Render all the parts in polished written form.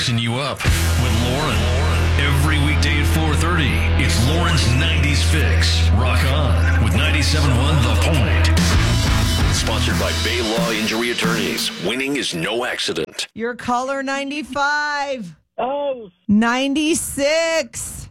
fixing you up with Lauren. Every weekday at 4:30, it's Lauren's 90s Fix. Rock on with 97.1 The Point. Sponsored by Bay Law Injury Attorneys. Winning is no accident. Your caller 95. Oh. 96.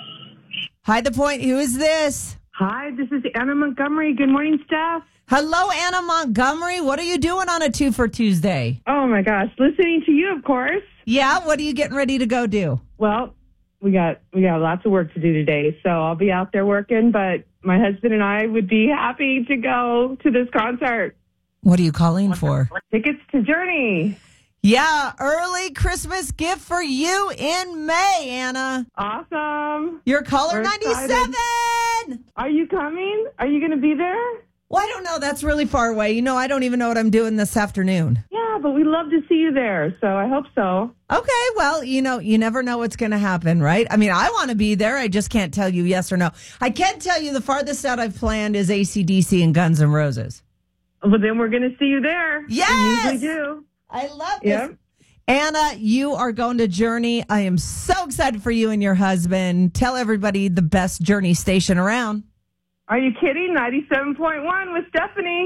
Hi, The Point. Who is this? Hi, this is Anna Montgomery. Good morning, staff. Hello, Anna Montgomery. What are you doing on a 2 for Tuesday? Oh, my gosh. Listening to you, of course. Yeah, what are you getting ready to go do? Well, we got lots of work to do today, so I'll be out there working, but my husband and I would be happy to go to this concert. What are you calling for? Tickets to Journey. Yeah, early Christmas gift for you in May, Anna. Awesome. Your caller We're 97. excited. Are you coming? Are you going to be there? Well, I don't know. That's really far away. You know, I don't even know what I'm doing this afternoon. Yeah, but we'd love to see you there, so I hope so. Okay, well, you know, you never know what's going to happen, right? I mean, I want to be there. I just can't tell you yes or no. I can tell you the farthest out I've planned is AC/DC and Guns N' Roses. Well, then we're going to see you there. Yes! We usually do. I love this. Yep. Anna, you are going to Journey. I am so excited for you and your husband. Tell everybody the best Journey station around. Are you kidding? 97.1 with Stephanie.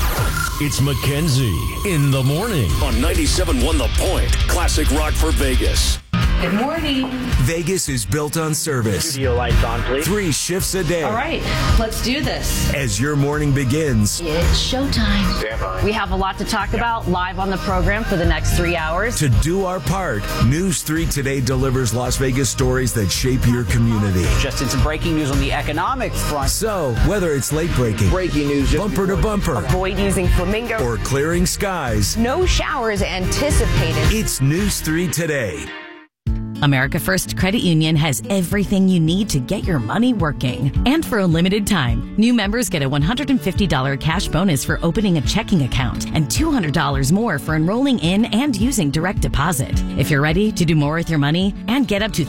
It's Mackenzie in the morning on 97.1 The Point. Classic rock for Vegas. Good morning. Vegas is built on service. Studio lights on, please. 3 shifts a day. All right, let's do this. As your morning begins, It's showtime. Stand by. We have a lot to talk about live on the program for the next 3 hours. to do our part, News 3 Today delivers Las Vegas stories that shape your community. Just in some breaking news on the economic front. So, whether it's late breaking, Breaking news. bumper to bumper, Avoid using flamingo. or clearing skies, No showers anticipated. it's News 3 Today. America First Credit Union has everything you need to get your money working. And for a limited time, new members get a $150 cash bonus for opening a checking account and $200 more for enrolling in and using direct deposit. If you're ready to do more with your money and get up to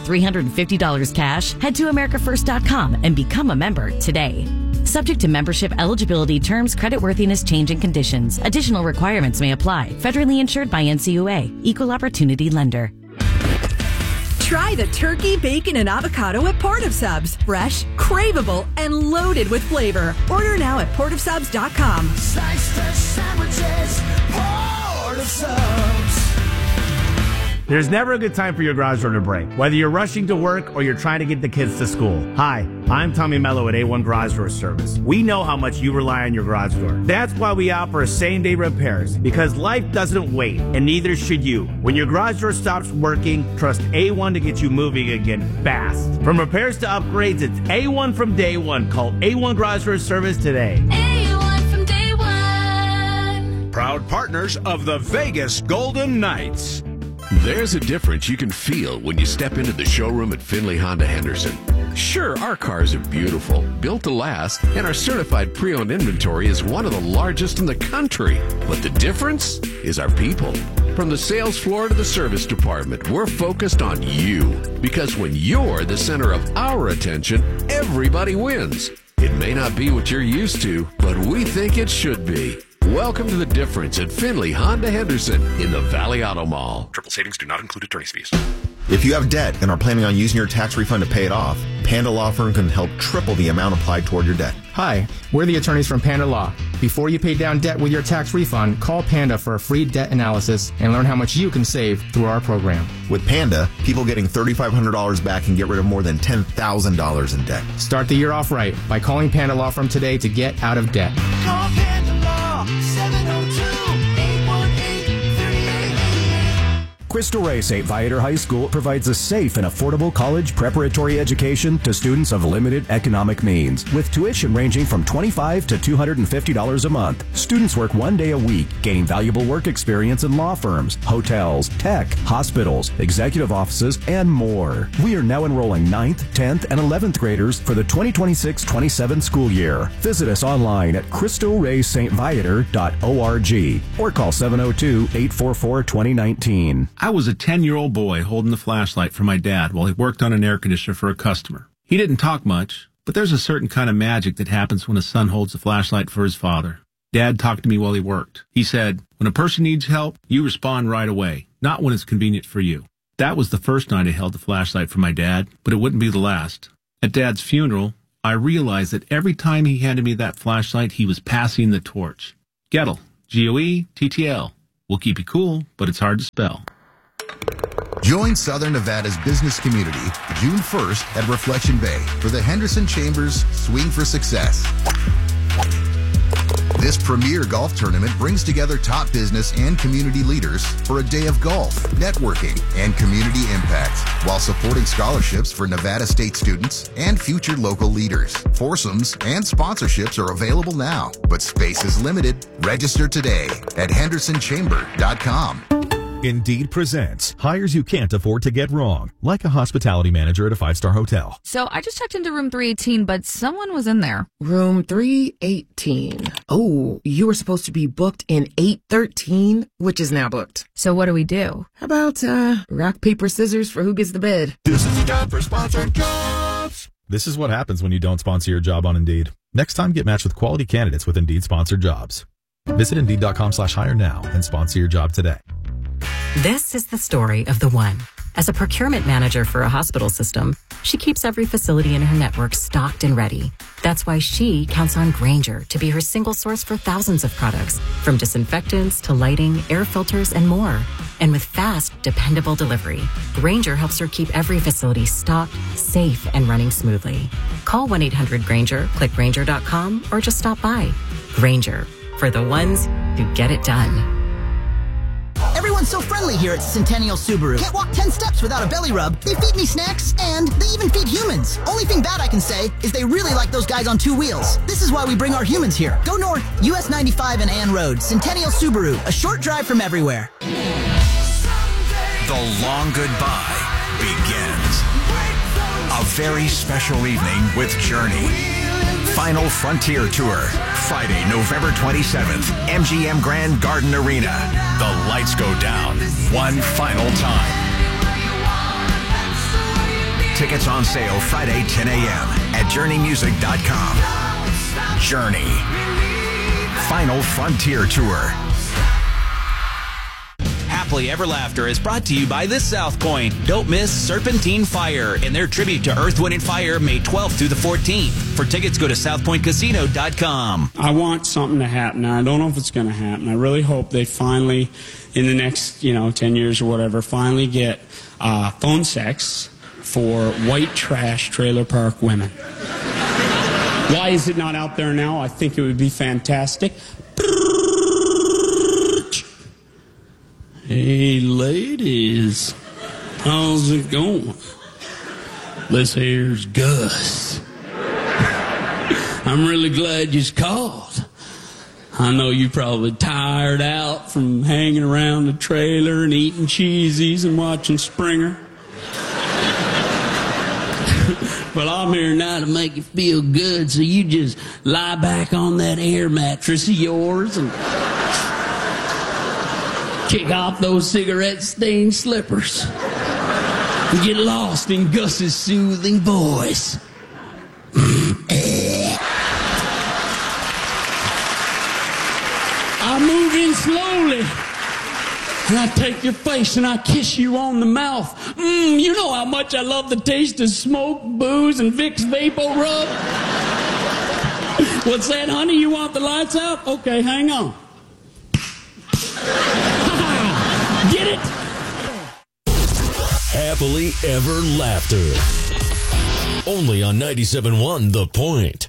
$350 cash, head to americafirst.com and become a member today. Subject to membership eligibility, terms, creditworthiness, change, and conditions. Additional requirements may apply. Federally insured by NCUA. Equal Opportunity Lender. Try the turkey, bacon, and avocado at Port of Subs. Fresh, craveable, and loaded with flavor. Order now at portofsubs.com. There's never a good time for your garage door to break, whether you're rushing to work or you're trying to get the kids to school. Hi, I'm Tommy Mello at A1 Garage Door Service. We know how much you rely on your garage door. That's why we offer same-day repairs, because life doesn't wait, and neither should you. When your garage door stops working, trust A1 to get you moving again fast. From repairs to upgrades, it's A1 from day one. Call A1 Garage Door Service today. A1 from day one. Proud partners of the Vegas Golden Knights. There's a difference you can feel when you step into the showroom at Finley Honda Henderson. Sure, our cars are beautiful, built to last, and our certified pre-owned inventory is one of the largest in the country. But the difference is our people. From the sales floor to the service department, we're focused on you. Because when you're the center of our attention, everybody wins. It may not be what you're used to, but we think it should be. Welcome to the difference at Finley Honda Henderson in the Valley Auto Mall. Triple savings do not include attorney's fees. If you have debt and are planning on using your tax refund to pay it off, Panda Law Firm can help triple the amount applied toward your debt. Hi, we're the attorneys from Panda Law. Before you pay down debt with your tax refund, call Panda for a free debt analysis and learn how much you can save through our program. With Panda, people getting $3,500 back can get rid of more than $10,000 in debt. Start the year off right by calling Panda Law Firm today to get out of debt. Call Panda Law, 702-818-3888. Crystal Ray St. Viator High School provides a safe and affordable college preparatory education to students of limited economic means, with tuition ranging from $25 to $250 a month. Students work 1 day a week, gaining valuable work experience in law firms, hotels, tech, hospitals, executive offices, and more. We are now enrolling 9th, 10th, and 11th graders for the 2026-27 school year. Visit us online at crystalraystviator.org or call 702-844-2019. I was a 10-year-old boy holding the flashlight for my dad while he worked on an air conditioner for a customer. He didn't talk much, but there's a certain kind of magic that happens when a son holds the flashlight for his father. Dad talked to me while he worked. He said, when a person needs help, you respond right away, not when it's convenient for you. That was the first night I held the flashlight for my dad, but it wouldn't be the last. At Dad's funeral, I realized that every time he handed me that flashlight, he was passing the torch. Gettle, Goettl. We'll keep you cool, but it's hard to spell. Join Southern Nevada's business community June 1st at Reflection Bay for the Henderson Chambers Swing for Success. This premier golf tournament brings together top business and community leaders for a day of golf, networking, and community impact, while supporting scholarships for Nevada State students and future local leaders. Foursomes and sponsorships are available now, but space is limited. Register today at hendersonchamber.com. Indeed presents hires you can't afford to get wrong, like a hospitality manager at a 5-star hotel. So I just checked into room 318, but someone was in there. Room 318. Oh, you were supposed to be booked in 813, which is now booked. So what do we do? How about rock, paper, scissors for who gets the bid? This is the time for sponsored jobs. This is what happens when you don't sponsor your job on Indeed. Next time, get matched with quality candidates with Indeed sponsored jobs. Visit Indeed.com/hire now and sponsor your job today. This is the story of the one. As a procurement manager for a hospital system, she keeps every facility in her network stocked and ready. That's why she counts on Grainger to be her single source for thousands of products, from disinfectants to lighting, air filters, and more. And with fast, dependable delivery, Grainger helps her keep every facility stocked, safe, and running smoothly. Call 1-800-GRAINGER, click Grainger.com, or just stop by. Grainger, for the ones who get it done. Everyone's so friendly here at Centennial Subaru. Can't walk 10 steps without a belly rub. They feed me snacks, and they even feed humans. Only thing bad I can say is they really like those guys on 2 wheels. This is why we bring our humans here. Go north, US 95 and Ann Road. Centennial Subaru, a short drive from everywhere. The long goodbye begins. A very special evening with Journey. Final Frontier Tour, Friday, November 27th, MGM Grand Garden Arena. The lights go down one final time. Tickets on sale Friday, 10 a.m. at JourneyMusic.com. Journey. Final Frontier Tour. Happily Ever Laughter is brought to you by this South Point. Don't miss Serpentine Fire in their tribute to Earth, Wind & Fire, May 12th through the 14th. For tickets, go to southpointcasino.com. I want something to happen. I don't know if it's going to happen. I really hope they finally, in the next, 10 years or whatever, finally get phone sex for white trash trailer park women. Why is it not out there now? I think it would be fantastic. Hey, ladies, how's it going? This here's Gus. I'm really glad you called. I know you're probably tired out from hanging around the trailer and eating cheesies and watching Springer. But I'm here now to make you feel good, so you just lie back on that air mattress of yours and kick off those cigarette-stained slippers and get lost in Gus's soothing voice. I move in slowly, and I take your face and I kiss you on the mouth. You know how much I love the taste of smoke, booze, and Vicks Vapo Rub. What's that, honey? You want the lights out? Okay, hang on. Get it? Happily Ever Laughter. Only on 97.1 The Point.